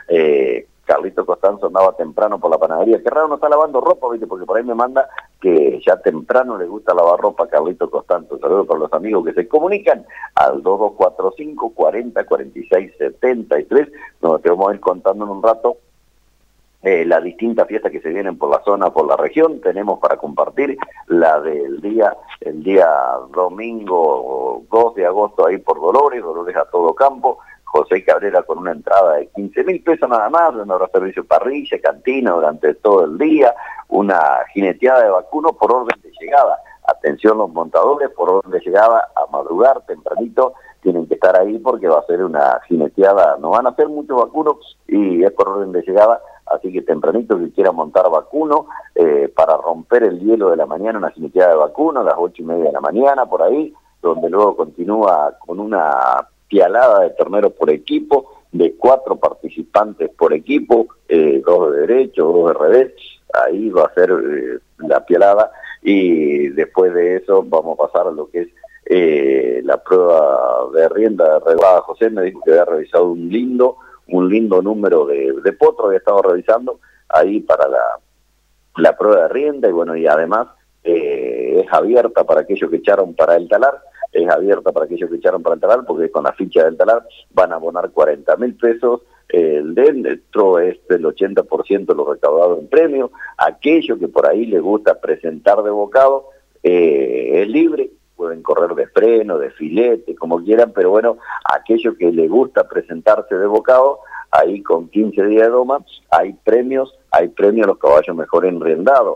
Carlito Costanzo andaba temprano por la panadería. Qué raro no está lavando ropa, ¿viste? Porque por ahí me manda que ya temprano le gusta lavar ropa a Carlito Costanzo. Saludos para los amigos que se comunican al 2245 40 46 73, donde te vamos a ir contando en un rato las distintas fiestas que se vienen por la zona, por la región. Tenemos para compartir la del día, el día domingo 2 de agosto ahí por Dolores a todo campo. José Cabrera con una entrada de 15.000 pesos nada más, donde habrá servicio parrilla, cantina durante todo el día, una jineteada de vacuno por orden de llegada. Atención los montadores, por orden de llegada, a madrugar tempranito, tienen que estar ahí porque va a ser una jineteada, no van a hacer muchos vacunos y es por orden de llegada, así que tempranito que quiera montar vacuno, para romper el hielo de la mañana, una jineteada de vacuno a las 8:30 de la mañana, por ahí, donde luego continúa con una pialada de terneros por equipo, de 4 participantes por equipo, 2 de derecho, 2 de revés, ahí va a ser la pialada, y después de eso vamos a pasar a lo que es la prueba de rienda de reglada. José me dijo que había revisado un lindo número de potros, había estado revisando ahí para la prueba de rienda, y bueno, y además es abierta para aquellos que echaron para el talar, porque con la ficha del talar van a abonar 40.000 pesos, dentro es del 80% lo recaudado en premio. Aquello que por ahí les gusta presentar de bocado, es libre, pueden correr de freno, de filete, como quieran, pero bueno, aquello que les gusta presentarse de bocado, ahí con 15 días de doma, hay premios a los caballos mejor enriendados.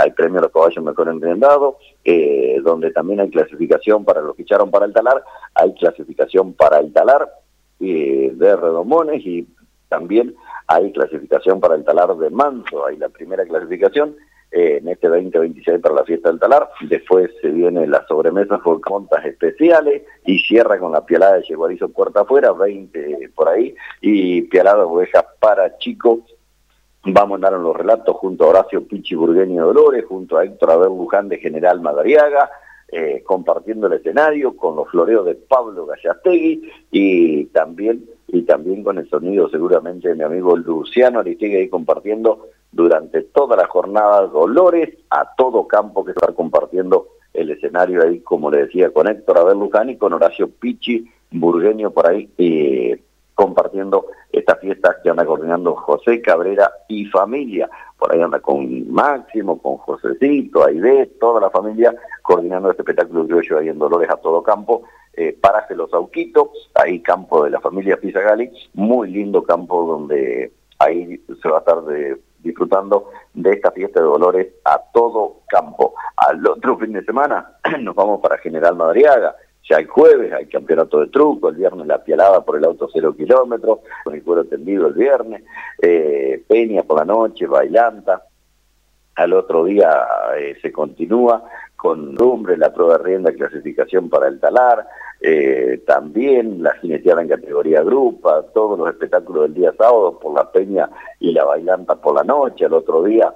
Donde también hay clasificación para los que echaron para el talar, hay clasificación para el talar de redomones, y también hay clasificación para el talar de manso. Hay la primera clasificación en este 2026 para la fiesta del talar. Después se viene la sobremesa con montas especiales y cierra con la pialada de yeguarizo puerta afuera, 20 por ahí, y pialada de ovejas para chicos. Vamos a andar en los relatos junto a Horacio Pichi Burgueño de Dolores, junto a Héctor Abel Luján de General Madariaga, compartiendo el escenario con los floreos de Pablo Gallastegui, y también con el sonido seguramente de mi amigo Luciano Aristegui, ahí compartiendo durante toda la jornada Dolores a todo campo, que se va compartiendo el escenario ahí, como le decía, con Héctor Abel Luján y con Horacio Pichi Burgueño por ahí, compartiendo estas fiestas que anda coordinando José Cabrera y familia. Por ahí anda con Máximo, con Josecito, Aide, toda la familia coordinando este espectáculo criollo ahí en Dolores a todo campo. Paraje Los Auquitos, ahí campo de la familia Pizagali, muy lindo campo donde ahí se va a estar disfrutando de esta fiesta de Dolores a todo campo. Al otro fin de semana nos vamos para General Madariaga. Ya el jueves hay campeonato de truco, el viernes la pialada por el auto 0 kilómetros, con el cuero tendido el viernes, peña por la noche, bailanta. Al otro día se continúa con lumbre, la prueba de rienda, clasificación para el talar, también la jineteada en categoría grupa, todos los espectáculos del día sábado por la peña y la bailanta por la noche. Al otro día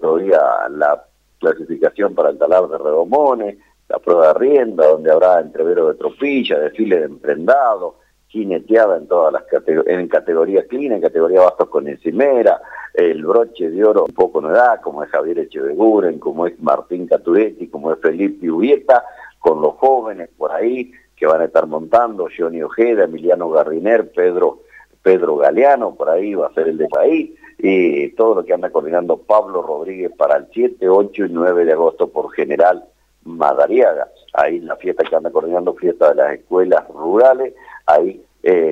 la clasificación para el talar de redomones, la prueba de rienda, donde habrá entrevero de tropilla, desfile de emprendado, jineteada en todas las en categoría clean, en categoría bastos con encimera, el broche de oro un poco no da, como es Javier Echeveguren, como es Martín Caturetti, como es Felipe Ubieta, con los jóvenes por ahí que van a estar montando, Johnny Ojeda, Emiliano Garriner, Pedro Galeano, por ahí va a ser el de país, y todo lo que anda coordinando Pablo Rodríguez para el 7, 8 y 9 de agosto por General Madariaga. Ahí la fiesta que anda coordinando, fiesta de las escuelas rurales, ahí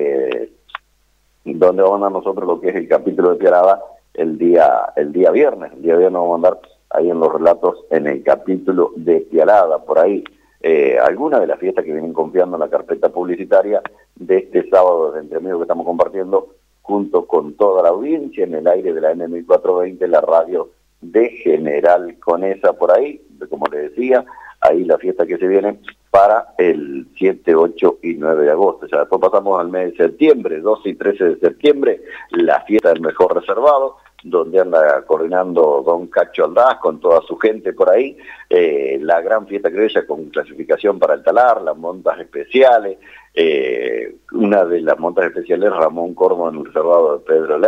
donde vamos a andar nosotros lo que es el capítulo de pialada el día viernes. El día viernes vamos a andar ahí en los relatos en el capítulo de pialada, por ahí. Algunas de las fiestas que vienen confiando en la carpeta publicitaria de este sábado de Entre Amigos que estamos compartiendo junto con toda la audiencia en el aire de la M1420, la radio de General Conesa, por ahí, como les decía, ahí la fiesta que se viene para el 7, 8 y 9 de agosto. Ya después pasamos al mes de septiembre, 12 y 13 de septiembre, la fiesta del mejor reservado, donde anda coordinando don Cacho Aldaz con toda su gente por ahí, la gran fiesta criolla con clasificación para el talar, las montas especiales, una de las montas especiales Ramón Corvo en el reservado de Pedro